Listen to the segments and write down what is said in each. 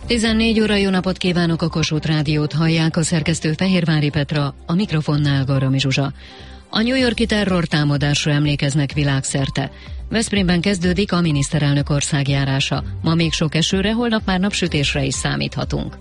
14 óra, jó napot kívánok, a Kossuth Rádiót hallják, a szerkesztő Fehérvári Petra, a mikrofonnál Garami Zsuzsa. A New York-i terrortámadásra emlékeznek világszerte. Veszprémben kezdődik a miniszterelnök országjárása. Ma még sok esőre, holnap már napsütésre is számíthatunk.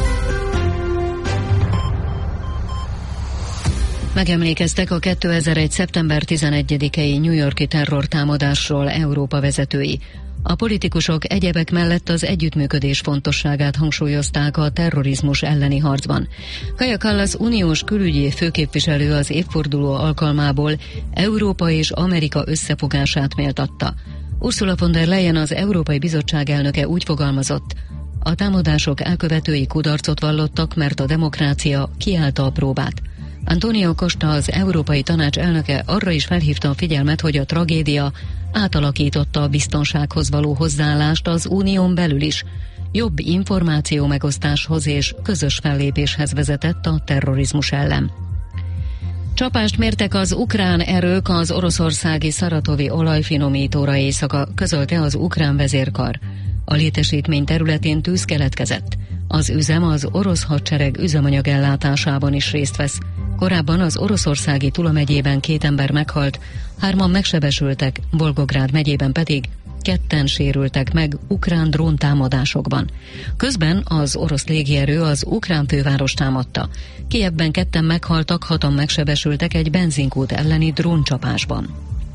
Megemlékeztek a 2001. szeptember 11-i New York-i terrortámadásról Európa vezetői. A politikusok egyebek mellett az együttműködés fontosságát hangsúlyozták a terrorizmus elleni harcban. Kaja Kallas uniós külügyi főképviselő az évforduló alkalmából Európa és Amerika összefogását méltatta. Ursula von der Leyen, az Európai Bizottság elnöke úgy fogalmazott: a támadások elkövetői kudarcot vallottak, mert a demokrácia kiállta a próbát. Antonio Costa, az Európai Tanács elnöke arra is felhívta a figyelmet, hogy a tragédia átalakította a biztonsághoz való hozzáállást az unión belül is. Jobb információ megosztáshoz és közös fellépéshez vezetett a terrorizmus ellen. Csapást mértek az ukrán erők az oroszországi szaratovi olajfinomítóra éjszaka, közölte az ukrán vezérkar. A létesítmény területén tűz keletkezett. Az üzem az orosz hadsereg üzemanyag ellátásában is részt vesz. Korábban az oroszországi Tula megyében 2 ember meghalt, 3 megsebesültek, Volgográd megyében pedig 2 sérültek meg ukrán dróntámadásokban. Közben az orosz légierő az ukrán fővárost támadta. Kijevben 2 meghaltak, 6-an megsebesültek egy benzinkút elleni dróncsapásban.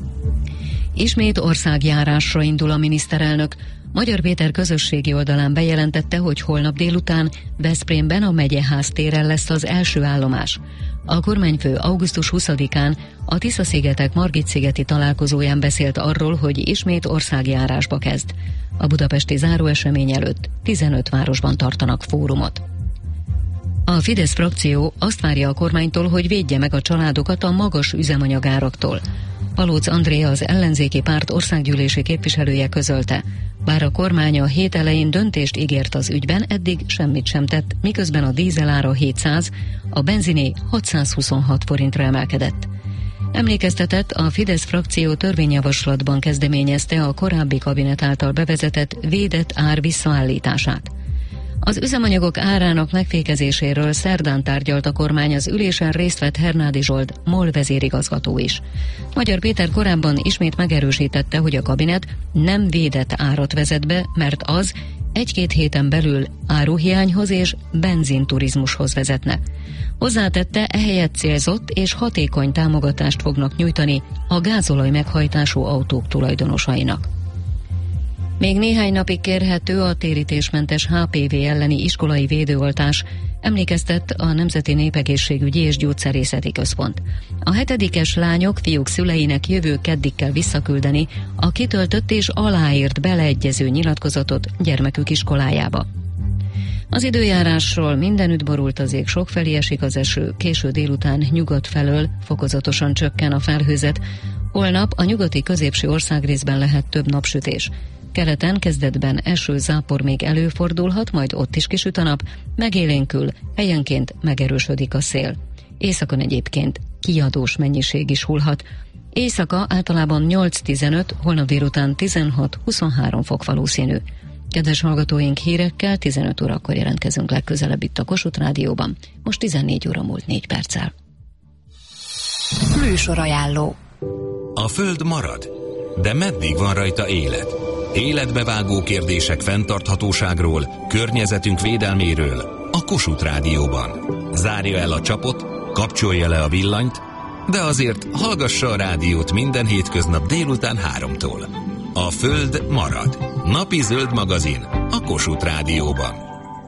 Ismét országjárásra indul a miniszterelnök. Magyar Péter közösségi oldalán bejelentette, hogy holnap délután Veszprémben a Megyeház téren lesz az első állomás. A kormányfő augusztus 20-án a Tisza-szigetek Margit-szigeti találkozóján beszélt arról, hogy ismét országjárásba kezd. A budapesti záróesemény előtt 15 városban tartanak fórumot. A Fidesz frakció azt várja a kormánytól, hogy védje meg a családokat a magas üzemanyagáraktól. Palóc Andrea, az ellenzéki párt országgyűlési képviselője közölte: bár a kormány a hét elején döntést ígért az ügyben, eddig semmit sem tett, miközben a dízelára 700, a benziné 626 forintra emelkedett. Emlékeztetett, a Fidesz frakció törvényjavaslatban kezdeményezte a korábbi kabinet által bevezetett védett ár visszaállítását. Az üzemanyagok árának megfékezéséről szerdán tárgyalt a kormány, az ülésen részt vett Hernádi Zsolt, MOL vezérigazgató is. Magyar Péter korábban ismét megerősítette, hogy a kabinet nem védett árat vezet be, mert az 1-2 héten belül áruhiányhoz és benzinturizmushoz vezetne. Hozzátette, ehelyett célzott és hatékony támogatást fognak nyújtani a gázolaj meghajtású autók tulajdonosainak. Még néhány napig kérhető a térítésmentes HPV elleni iskolai védőoltás, emlékeztett a Nemzeti Népegészségügyi és Gyógyszerészeti Központ. A 7-es lányok, fiúk szüleinek jövő keddig kell visszaküldeni a kitöltött és aláírt beleegyező nyilatkozatot gyermekük iskolájába. Az időjárásról: mindenütt borult az ég, sokfelé esik az eső, késő délután nyugat felől fokozatosan csökken a felhőzet. Holnap a nyugati középső országrészben lehet több napsütés. Keleten kezdetben eső, zápor még előfordulhat, majd ott is kisüt a nap, megélénkül, helyenként megerősödik a szél. Északon egyébként kiadós mennyiség is hullhat. Éjszaka általában 8-15, holnap délután 16-23 fok valószínű. Kedves hallgatóink, hírekkel 15 órakor jelentkezünk legközelebb itt a Kossuth Rádióban. Most 14 óra múlt 4 perccel. Műsorajánló. A Föld marad, de meddig van rajta élet? Életbevágó kérdések fenntarthatóságról, környezetünk védelméről a Kossuth Rádióban. Zárja el a csapot, kapcsolja le a villanyt, de azért hallgassa a rádiót minden hétköznap délután 3-tól. A Föld marad. Napi zöld magazin a Kossuth Rádióban.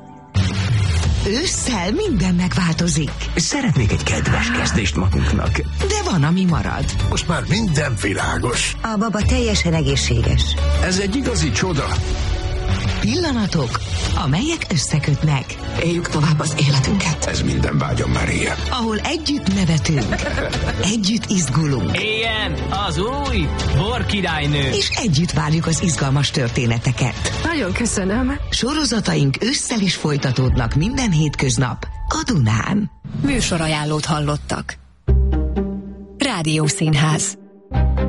Ősszel minden megváltozik. Szeretnék egy kedves kezdést magunknak. De van, ami marad. Most már minden világos. A baba teljesen egészséges. Ez egy igazi csoda. Pillanatok, amelyek összekötnek. Éljük tovább az életünket. Ez minden vágyam már ilyen. Ahol együtt nevetünk, együtt izgulunk. Éljen az új borkirálynő. És együtt várjuk az izgalmas történeteket. Nagyon köszönöm. Sorozataink ősszel is folytatódnak minden hétköznap a Dunán. Műsorajánlót hallottak. Rádiószínház.